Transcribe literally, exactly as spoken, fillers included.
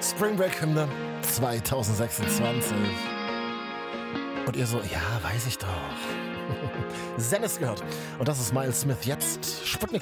Spring Break Hymne zwanzig sechsundzwanzig. Und ihr so, ja, weiß ich doch. Zen ist gehört. Und das ist Miles Smith jetzt. Sputnik